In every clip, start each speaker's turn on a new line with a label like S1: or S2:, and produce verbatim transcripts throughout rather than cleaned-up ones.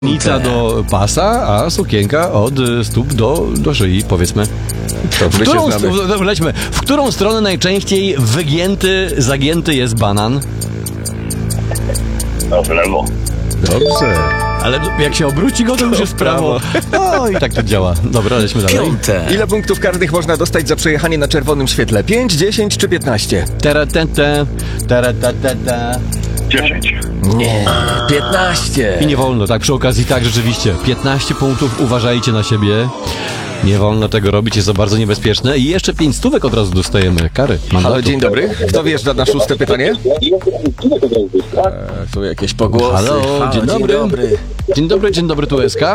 S1: Nica do pasa, a sukienka od stóp do, do szyi, powiedzmy.
S2: To
S1: w, którą, w, lećmy, w którą stronę najczęściej wygięty, zagięty jest banan?
S3: No, w lewo.
S1: Dobrze. Ale jak się obróci go, to już jest w prawo. No i tak to działa. Dobra, lećmy dalej.
S2: Piąte. Ile punktów karnych można dostać za przejechanie na czerwonym świetle? pięć, dziesięć czy piętnaście?
S1: Teratete, teratatata.
S3: dziesięć.
S2: Nie, piętnaście.
S1: I nie wolno, tak przy okazji, tak rzeczywiście. piętnaście punktów, uważajcie na siebie. Nie wolno tego robić, jest to bardzo niebezpieczne. I jeszcze pięć stówek od razu dostajemy. Kary, mandatu.
S2: Halo, dzień dobry. Kto wjeżdża na szóste pytanie? E, tu jakieś pogłosy.
S1: Halo, Halo dzień, dobry. dzień dobry. Dzień dobry, dzień dobry, tu S K.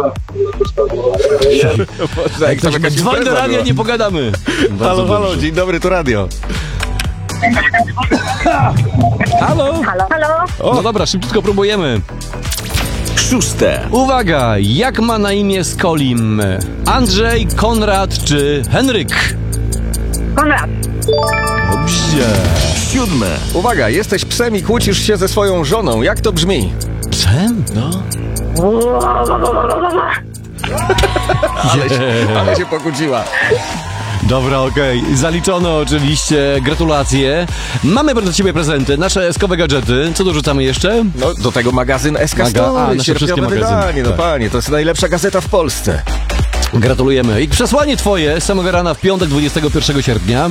S1: Jak ktoś dzwoń do radia, nie pogadamy.
S2: Halo, halo, dzień dobry, tu radio.
S1: Halo.
S4: Halo, halo.
S1: O. No dobra, szybciutko próbujemy.
S2: Szóste.
S1: Uwaga, jak ma na imię Skolim? Andrzej, Konrad czy Henryk?
S4: Konrad.
S1: Dobrze.
S2: Siódme. Uwaga, jesteś psem i kłócisz się ze swoją żoną. Jak to brzmi?
S1: Psem? No.
S2: ale, się, ale się pokłóciła.
S1: Dobra, okej. Okay. Zaliczono oczywiście. Gratulacje. Mamy dla ciebie prezenty. Nasze eskowe gadżety. Co dorzucamy jeszcze?
S2: No, do tego magazyn S K
S1: Maga-
S2: Story.
S1: a, nasze wszystkie magazyny.
S2: Wydanie, no
S1: tak.
S2: panie, to jest najlepsza gazeta w Polsce.
S1: Gratulujemy. I przesłanie twoje z samego rana w piątek, dwudziestego pierwszego sierpnia.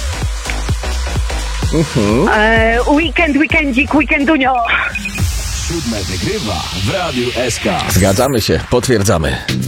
S4: Uh-huh. E, weekend, weekendzik, weekendunio.
S5: Siódme wygrywa w Radiu S K.
S2: Zgadzamy się, potwierdzamy.